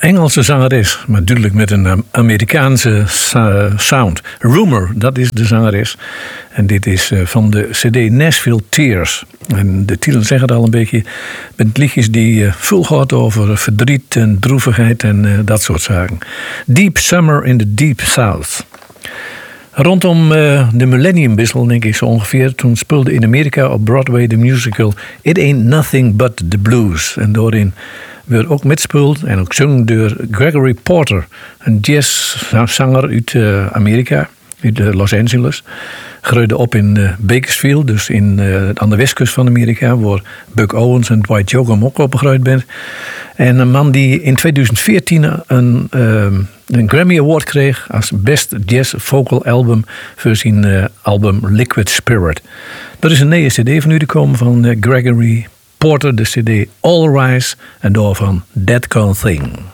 Engelse zangeres, maar duidelijk met een Amerikaanse sound. Rumour, dat is de zangeres. En dit is van de CD Nashville Tears. En de titel zegt het al een beetje. Met liedjes die vol gaat over verdriet en droevigheid en dat soort zaken. Deep Summer in the Deep South. Rondom de millenniumwissel, denk ik zo ongeveer, toen speelde in Amerika op Broadway de musical It Ain't Nothing But the Blues. En daarin werd ook mitspeeld en ook gezongen door Gregory Porter, een jazzzanger uit Amerika, uit Los Angeles. Groeide op in Bakersfield, dus aan de westkust van Amerika, waar Buck Owens en Dwight Yoakam ook opgegroeid zijn. En een man die in 2014 een Grammy Award kreeg als Best Jazz Vocal Album voor zijn album Liquid Spirit. Er is een nieuwe cd van u gekomen van Gregory Porter, de cd All Rise, en daarvan That Kind of Thing.